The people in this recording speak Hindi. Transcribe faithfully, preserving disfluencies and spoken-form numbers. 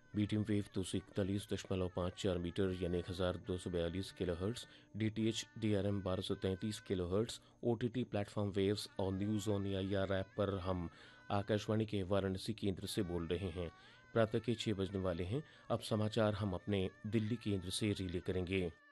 मीडियम वेव दो सौ इकतालीस दशमलव पाँच चार मीटर यानी एक हजार दो सौ बयालीस kilo hertz, D T H D R M बारह सौ तैंतीस kilo hertz, O T T platform waves और news on A I R app पर हम आकाशवाणी के वाराणसी केंद्र से बोल रहे हैं। प्रातः के छह बजने वाले हैं। अब समाचार हम अपने दिल्ली केंद्र से रिले करेंगे।